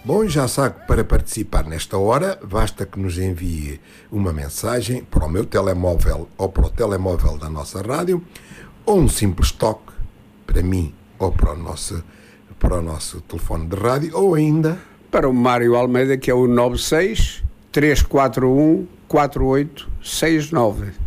Bom, já sabe que para participar nesta hora, basta que nos envie uma mensagem para o meu telemóvel ou para o telemóvel da nossa rádio, ou um simples toque para mim ou para o nosso telefone de rádio, ou ainda para o Mário Almeida, que é o 96 341 4869.